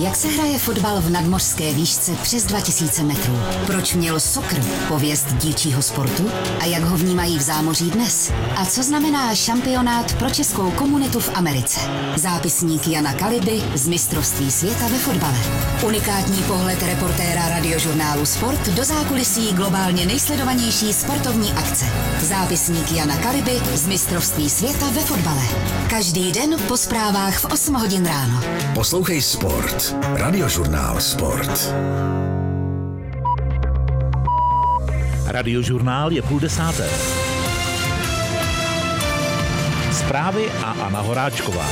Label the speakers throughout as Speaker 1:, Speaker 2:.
Speaker 1: Jak se hraje fotbal v nadmořské výšce přes 2000 metrů? Proč měl soccer pověst dívčího sportu? A jak ho vnímají v zámoří dnes? A co znamená šampionát pro českou komunitu v Americe? Zápisník Jana Kaliby z mistrovství světa ve fotbale. Unikátní pohled reportéra radiožurnálu Sport do zákulisí globálně nejsledovanější sportovní akce. Zápisník Jana Kaliby z mistrovství světa ve fotbale. Každý den po zprávách v 8 hodin ráno.
Speaker 2: Poslouchej Sport. Radiožurnál Sport.
Speaker 3: Radiožurnál je 9:30. Zprávy a Anna Horáčková.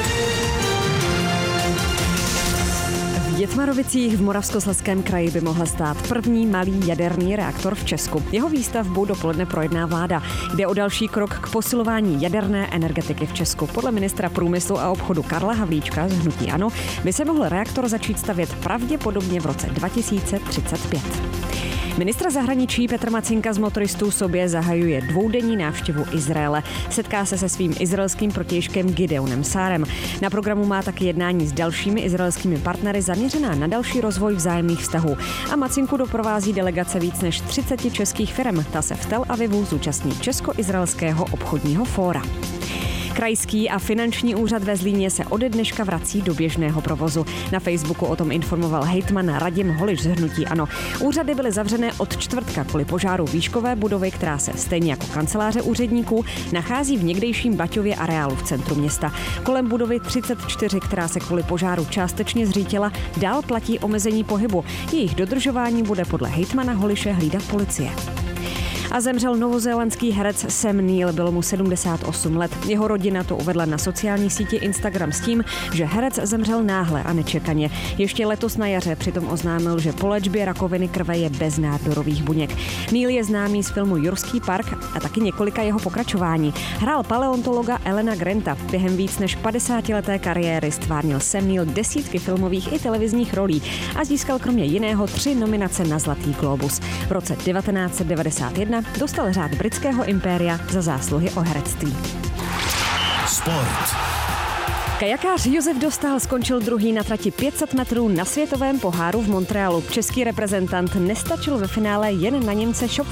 Speaker 4: V Dětmarovicích v Moravskoslezském kraji by mohl stát první malý jaderný reaktor v Česku. Jeho výstavbu dopoledne projedná vláda. Jde o další krok k posilování jaderné energetiky v Česku. Podle ministra průmyslu a obchodu Karla Havlíčka z hnutí ANO by se mohl reaktor začít stavět pravděpodobně v roce 2035. Ministra zahraničí Petr Macinka z motoristů sobě zahajuje dvoudenní návštěvu Izraele. Setká se svým izraelským protějškem Gideonem Sárem. Na programu má taky jednání s dalšími izraelskými partnery zaměřená na další rozvoj vzájemných vztahů. A Macinku doprovází delegace víc než 30 českých firm. Ta se v Tel Avivu zúčastní Česko-izraelského obchodního fóra. Krajský a finanční úřad ve Zlíně se ode dneška vrací do běžného provozu. Na Facebooku o tom informoval hejtman Radim Holič z hnutí ANO. Úřady byly zavřené od čtvrtka kvůli požáru výškové budovy, která se stejně jako kanceláře úředníků nachází v někdejším Baťově areálu v centru města. Kolem budovy 34, která se kvůli požáru částečně zřítila, dál platí omezení pohybu. Jejich dodržování bude podle hejtmana Holiše hlídat policie. A zemřel novozélandský herec Sam Neill, bylo mu 78 let. Jeho rodina to uvedla na sociální síti Instagram s tím, že herec zemřel náhle a nečekaně. Ještě letos na jaře přitom oznámil, že po léčbě rakoviny krve je bez nádorových buněk. Neill je známý z filmu Jurský park a taky několika jeho pokračování. Hrál paleontologa Elena Granta. Během víc než 50leté kariéry stvárnil Sam Neill desítky filmových i televizních rolí a získal kromě jiného 3 nominace na Zlatý glóbus. V roce 1991 dostal řád britského impéria za zásluhy o herectví.
Speaker 2: Sport.
Speaker 4: Kajakář Josef Dostál skončil druhý na trati 500 metrů na světovém poháru v Montrealu. Český reprezentant nestačil ve finále jen na Němce